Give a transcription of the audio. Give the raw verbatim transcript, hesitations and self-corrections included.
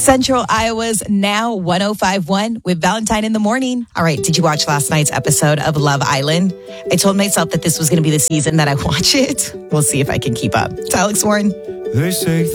Central Iowa's Now one oh five point one with Valentine in the morning. All right, did you watch last night's episode of Love Island? I told myself that this was going to be the season that I watch it. We'll see if I can keep up. It's Alex Warren. They say